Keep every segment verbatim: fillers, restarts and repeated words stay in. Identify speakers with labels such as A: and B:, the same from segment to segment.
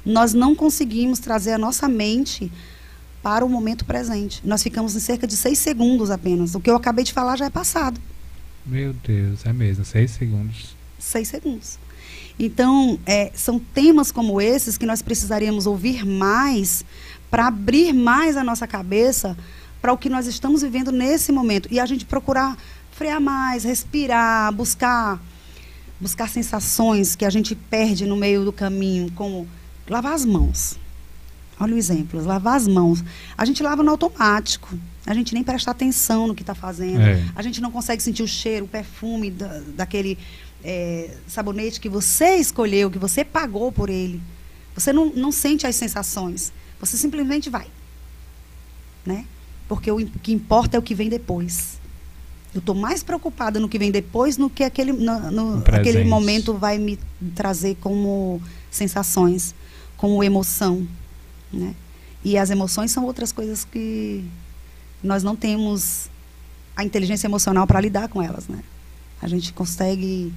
A: nós não conseguimos trazer a nossa mente para o momento presente. Nós ficamos em cerca de seis segundos apenas. O que eu acabei de falar já é passado.
B: Meu Deus, é mesmo, seis segundos.
A: Seis segundos. Então, é, são temas como esses que nós precisaríamos ouvir mais para abrir mais a nossa cabeça para o que nós estamos vivendo nesse momento. E a gente procurar frear mais, respirar, buscar, buscar sensações que a gente perde no meio do caminho, como lavar as mãos. Olha o exemplo, lavar as mãos. A gente lava no automático. A gente nem presta atenção no que está fazendo.
B: É.
A: A gente não consegue sentir o cheiro, o perfume da, daquele é, sabonete que você escolheu, que você pagou por ele. Você não, não sente as sensações. Você simplesmente vai. Né? Porque o, o que importa é o que vem depois. Eu estou mais preocupada no que vem depois do que aquele, no, no, aquele momento vai me trazer como sensações, como emoção. Né? E as emoções são outras coisas que nós não temos a inteligência emocional para lidar com elas, né? A gente consegue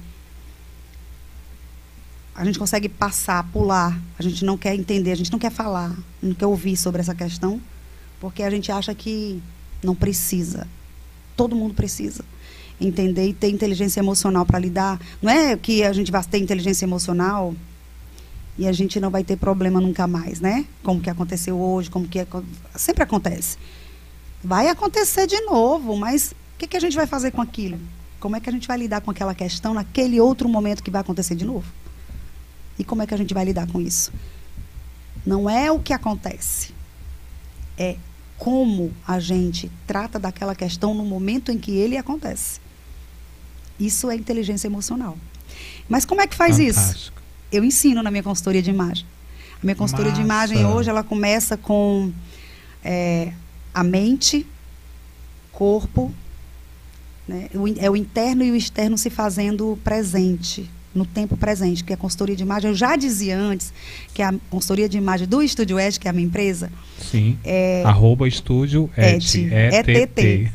A: a gente consegue passar, pular, a gente não quer entender, a gente não quer falar, não quer ouvir sobre essa questão, porque a gente acha que não precisa. Todo mundo precisa entender e ter inteligência emocional para lidar. Não é que a gente vai ter inteligência emocional e a gente não vai ter problema nunca mais, né? Como que aconteceu hoje, como que é, sempre acontece. Vai acontecer de novo, mas o que, que a gente vai fazer com aquilo? Como é que a gente vai lidar com aquela questão naquele outro momento que vai acontecer de novo? E como é que a gente vai lidar com isso? Não é o que acontece, é como a gente trata daquela questão no momento em que ele acontece. Isso é inteligência emocional. Mas como é que faz
B: Fantástico.
A: isso? Eu ensino na minha consultoria de imagem. A minha consultoria
B: Massa.
A: de imagem hoje, ela começa com é, a mente, corpo, né? O, é o interno e o externo se fazendo presente, no tempo presente, que a consultoria de imagem, eu já dizia antes, que a consultoria de imagem do Estúdio Et, que é a minha empresa.
B: Sim,
A: é,
B: arroba Estúdio Et, E T T.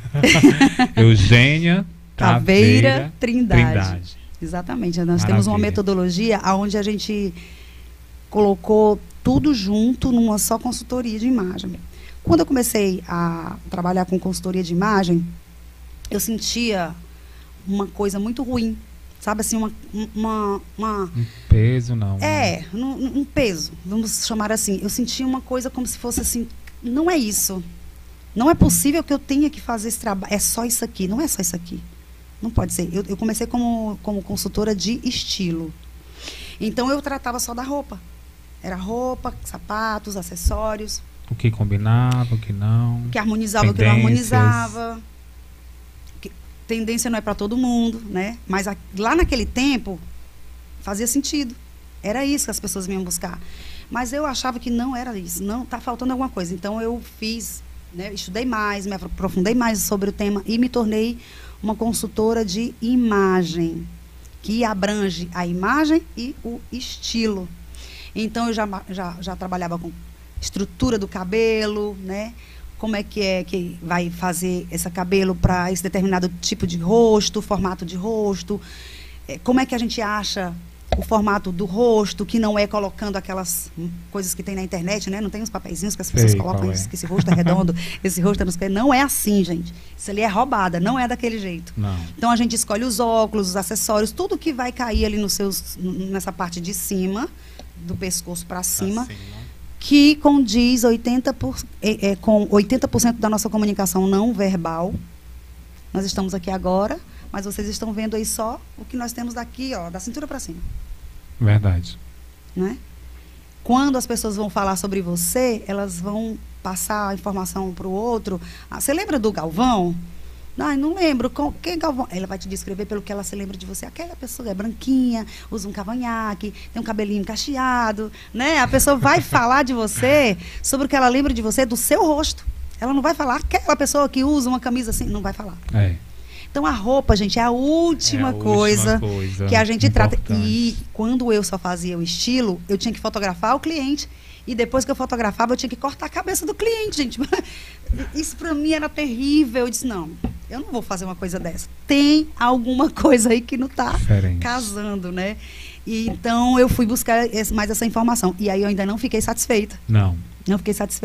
B: Eugênia
A: Taveira,
B: Taveira
A: Trindade.
B: Trindade.
A: Exatamente, nós
B: Maravilha.
A: temos uma metodologia onde a gente colocou tudo junto numa só consultoria de imagem. Quando eu comecei a trabalhar com consultoria de imagem, eu sentia uma coisa muito ruim, sabe assim, uma... uma, uma
B: um peso, não.
A: É, um, um peso, vamos chamar assim. Eu sentia uma coisa como se fosse assim, não é isso. Não é possível que eu tenha que fazer esse trabalho, é só isso aqui, não é só isso aqui. Não pode ser. Eu, eu comecei como, como consultora de estilo. Então, eu tratava só da roupa. Era roupa, sapatos, acessórios.
B: O que combinava, o que não.
A: O que harmonizava, o que não harmonizava. Que, tendência não é para todo mundo, né? Mas a, lá naquele tempo, fazia sentido. Era isso que as pessoas vinham buscar. Mas eu achava que não era isso. Não, está faltando alguma coisa. Então, eu fiz, né, estudei mais, me aprofundei mais sobre o tema e me tornei uma consultora de imagem, que abrange a imagem e o estilo. Então, eu já, já, já trabalhava com estrutura do cabelo, né? Como é que é que vai fazer esse cabelo para esse determinado tipo de rosto, formato de rosto. Como é que a gente acha o formato do rosto, que não é colocando aquelas coisas que tem na internet, né? Não tem uns papeizinhos que as pessoas
B: Sei,
A: colocam
B: é.
A: isso, que esse rosto é redondo, esse rosto é não sei o quê. Não é assim, gente. Isso ali é roubada, não é daquele jeito.
B: Não.
A: Então, a gente escolhe os óculos, os acessórios, tudo que vai cair ali nos seus, nessa parte de cima, do pescoço para cima,
B: Assim,
A: que condiz oitenta por cento, é, é, com oitenta por cento da nossa comunicação não verbal. Nós estamos aqui agora, mas vocês estão vendo aí só o que nós temos daqui, ó, da cintura para cima.
B: Verdade.
A: Né? Quando as pessoas vão falar sobre você, elas vão passar a informação para o outro. Ah, você lembra do Galvão? Não, não lembro. Com, quem é Galvão? Ela vai te descrever pelo que ela se lembra de você. Aquela pessoa é branquinha, usa um cavanhaque, tem um cabelinho cacheado, né? A pessoa vai falar de você sobre o que ela lembra de você, do seu rosto. Ela não vai falar aquela pessoa que usa uma camisa assim, não vai falar.
B: É.
A: Então, a roupa, gente, é a última, é a coisa, última coisa que a gente importante. Trata. E quando eu só fazia o estilo, eu tinha que fotografar o cliente. E depois que eu fotografava, eu tinha que cortar a cabeça do cliente, gente. Isso para mim era terrível. Eu disse, não, eu não vou fazer uma coisa dessa. Tem alguma coisa aí que não está casando, né? E então eu fui buscar esse, mais essa informação. E aí eu ainda não fiquei satisfeita.
B: Não.
A: Não fiquei satisfeita.